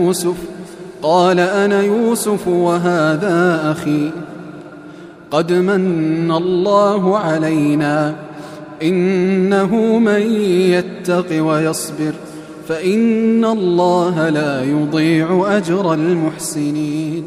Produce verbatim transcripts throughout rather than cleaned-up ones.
يوسف قال أنا يوسف وهذا أخي قد من الله علينا إنه من يتق ويصبر فإن الله لا يضيع أجر المحسنين.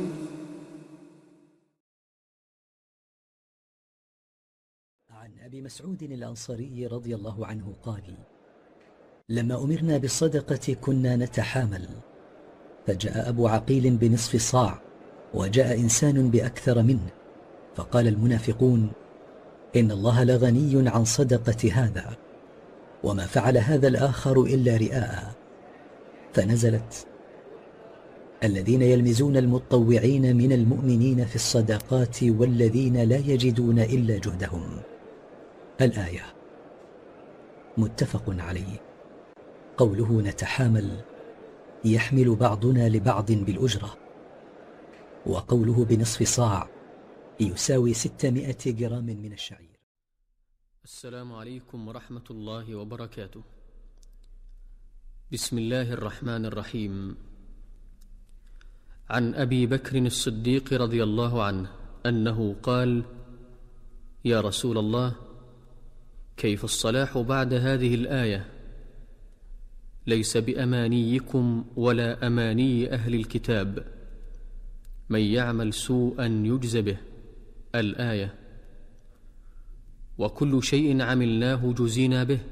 عن أبي مسعود الأنصاري رضي الله عنه قال: لما أمرنا بالصدقة كنا نتحامل، فجاء أبو عقيل بنصف صاع، وجاء إنسان بأكثر منه، فقال المنافقون: إن الله لغني عن صدقة هذا، وما فعل هذا الآخر إلا رئاء. فنزلت: الذين يلمزون المتطوعين من المؤمنين في الصدقات والذين لا يجدون إلا جهدهم. الآية. متفق عليه. قوله نتحامل يحمل بعضنا لبعض بالأجرة، وقوله بنصف صاع يساوي ستمائة جرام من الشعير. السلام عليكم ورحمة الله وبركاته. بسم الله الرحمن الرحيم. عن أبي بكر الصديق رضي الله عنه أنه قال: يا رسول الله، كيف الصلاح بعد هذه الآية؟ ليس بأمانيكم ولا أماني أهل الكتاب، من يعمل سوءا يجز به. الآية. وكل شيء عملناه جزينا به.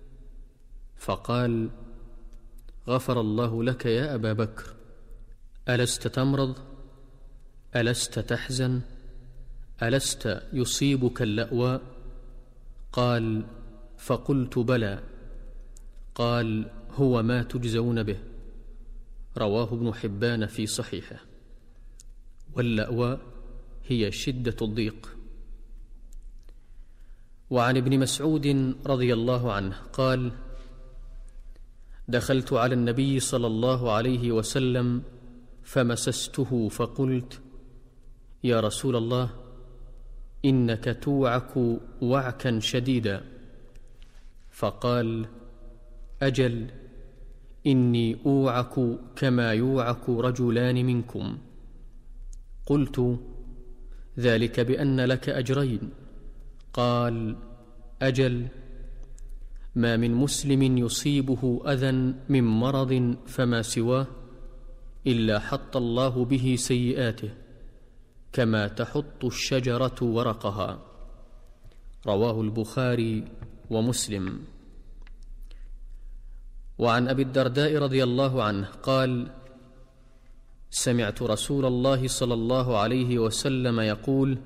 فقال: غفر الله لك يا أبا بكر، ألست تمرض؟ ألست تحزن؟ ألست يصيبك اللأواء؟ قال: فقلت بلى. قال: هو ما تجزون به. رواه ابن حبان في صحيحه. واللأواء هي شدة الضيق. وعن ابن مسعود رضي الله عنه قال: دخلت على النبي صلى الله عليه وسلم فمسسته فقلت: يا رسول الله، إنك توعك وعكا شديدا. فقال: أجل، إني أوعك كما يوعك رجلان منكم. قلت: ذلك بأن لك أجرين. قال: أجل، ما من مسلم يصيبه أذى من مرض فما سواه إلا حط الله به سيئاته كما تحط الشجرة ورقها. رواه البخاري ومسلم. وعن أبي الدرداء رضي الله عنه قال: سمعت رسول الله صلى الله عليه وسلم يقول: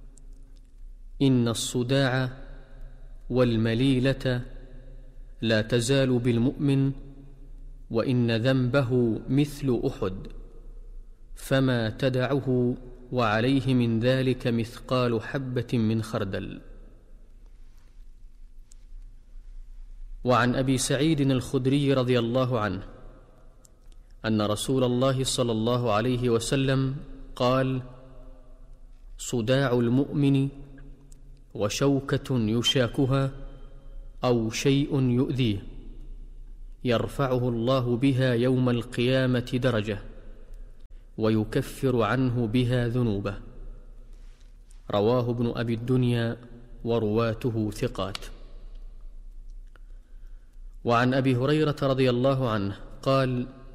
إن الصداع والمليلة لا تزال بالمؤمن، وإن ذنبه مثل أحد، فما تدعه وعليه من ذلك مثقال حبة من خردل. وعن أبي سعيد الخدري رضي الله عنه أن رسول الله صلى الله عليه وسلم قال: صداع المؤمن وشوكة يشاكها أو شيء يؤذيه يرفعه الله بها يوم القيامة درجة ويكفر عنه بها ذنوبه. رواه ابن أبي الدنيا ورواته ثقات. وعن أبي هريرة رضي الله عنه قال: